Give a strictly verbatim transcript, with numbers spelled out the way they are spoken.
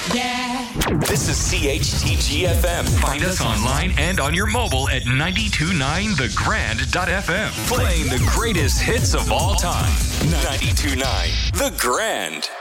Yeah. This is C H T G F M. Find us online and on your mobile at ninety-two point nine the grand dot f m. Playing the greatest hits of all time. ninety-two point nine The Grand.